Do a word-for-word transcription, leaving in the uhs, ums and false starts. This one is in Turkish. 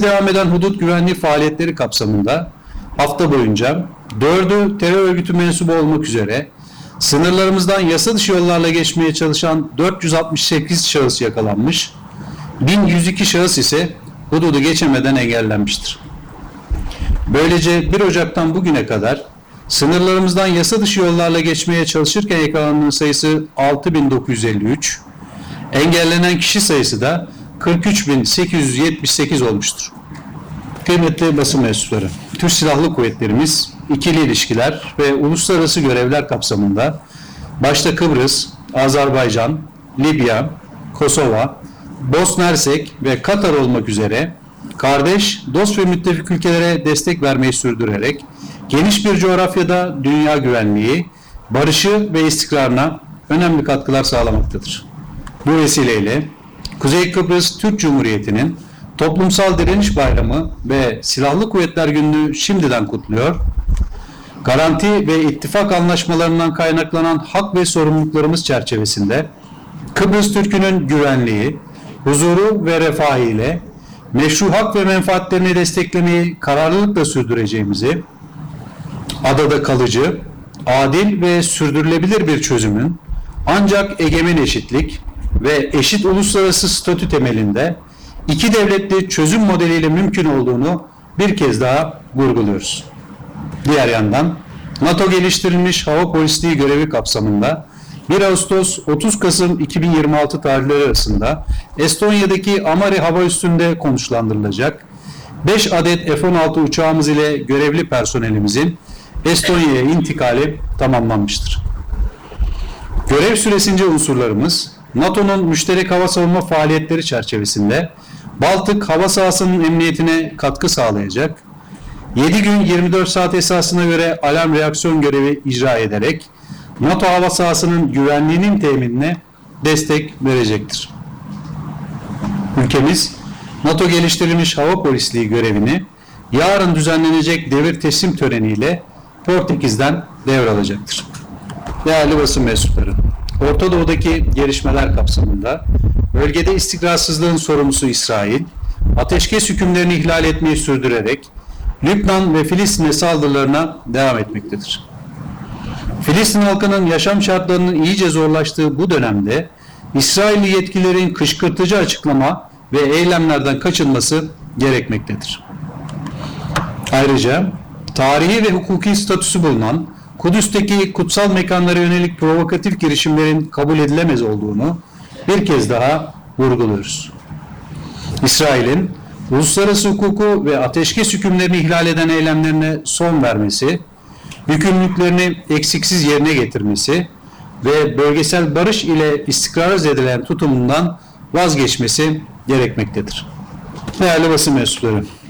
devam eden hudut güvenliği faaliyetleri kapsamında hafta boyunca dördü terör örgütü mensubu olmak üzere sınırlarımızdan yasa dışı yollarla geçmeye çalışan dört yüz altmış sekiz şahıs yakalanmış, bin yüz iki şahıs ise hududu geçemeden engellenmiştir. Böylece bir Ocak'tan bugüne kadar sınırlarımızdan yasa dışı yollarla geçmeye çalışırken yakalananların sayısı altı bin dokuz yüz elli üç, engellenen kişi sayısı da kırk üç bin sekiz yüz yetmiş sekiz olmuştur. Kıymetli basın mensupları, Türk Silahlı Kuvvetlerimiz ikili ilişkiler ve uluslararası görevler kapsamında başta Kıbrıs, Azerbaycan, Libya, Kosova, Bosna Hersek ve Katar olmak üzere kardeş, dost ve müttefik ülkelere destek vermeyi sürdürerek geniş bir coğrafyada dünya güvenliği, barışı ve istikrarına önemli katkılar sağlamaktadır. Bu vesileyle Kuzey Kıbrıs Türk Cumhuriyeti'nin Toplumsal Direniş Bayramı ve Silahlı Kuvvetler Günü'nü şimdiden kutluyor. Garanti ve ittifak anlaşmalarından kaynaklanan hak ve sorumluluklarımız çerçevesinde Kıbrıs Türk'ünün güvenliği, huzuru ve refahı ile meşru hak ve menfaatlerini desteklemeyi kararlılıkla sürdüreceğimizi, adada kalıcı, adil ve sürdürülebilir bir çözümün ancak egemen eşitlik ve eşit uluslararası statü temelinde iki devletli çözüm modeliyle mümkün olduğunu bir kez daha vurguluyoruz. Diğer yandan NATO geliştirilmiş hava polisliği görevi kapsamında bir Ağustos otuz Kasım iki bin yirmi altı tarihleri arasında Estonya'daki Amari hava üssünde konuşlandırılacak beş adet F on altı uçağımız ile görevli personelimizin Estonya'ya intikali tamamlanmıştır. Görev süresince unsurlarımız NATO'nun müşterek hava savunma faaliyetleri çerçevesinde Baltık hava sahasının emniyetine katkı sağlayacak, yedi gün yirmi dört saat esasına göre alarm reaksiyon görevi icra ederek NATO hava sahasının güvenliğinin teminine destek verecektir. Ülkemiz NATO geliştirilmiş hava polisliği görevini yarın düzenlenecek devir teslim töreniyle Portekiz'den devralacaktır. Değerli basın mensupları, Orta Doğu'daki gelişmeler kapsamında bölgede istikrarsızlığın sorumlusu İsrail, ateşkes hükümlerini ihlal etmeyi sürdürerek Lübnan ve Filistin'e saldırılarına devam etmektedir. Filistin halkının yaşam şartlarının iyice zorlaştığı bu dönemde İsrailli yetkililerin kışkırtıcı açıklama ve eylemlerden kaçınması gerekmektedir. Ayrıca tarihi ve hukuki statüsü bulunan Kudüs'teki kutsal mekanlara yönelik provokatif girişimlerin kabul edilemez olduğunu bir kez daha vurguluyoruz. İsrail'in uluslararası hukuku ve ateşkes hükümlerini ihlal eden eylemlerine son vermesi, yükümlülüklerini eksiksiz yerine getirmesi ve bölgesel barış ile istikrarı zedeleyen tutumundan vazgeçmesi gerekmektedir. Değerli basın mensupları,